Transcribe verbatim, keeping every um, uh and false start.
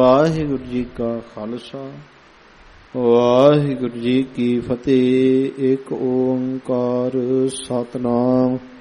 ਵਾਹਿਗੁਰੂ ਜੀ ਕਾ ਖਾਲਸਾ ਵਾਹਿਗੁਰੂ ਜੀ ਕੀ ਫਤਿਹ। ਇੱਕ ਓੰਕਾਰ ਸਤਿਨਾਮ